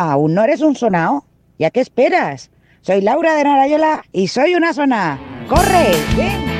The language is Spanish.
¿Aún no eres un sonao? ¿Ya qué esperas? Soy Laura de Narayola y soy una sonada. ¡Corre! ¡Ven!